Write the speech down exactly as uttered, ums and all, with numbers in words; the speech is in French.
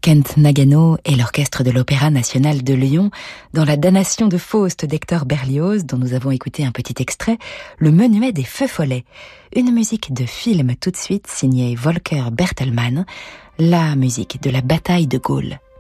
Kent Nagano et l'orchestre de l'Opéra national de Lyon dans la damnation de Faust d'Hector Berlioz, dont nous avons écouté un petit extrait, le menuet des feux follets. Une musique de film tout de suite signée Volker Bertelmann, la musique de la bataille de Gaulle.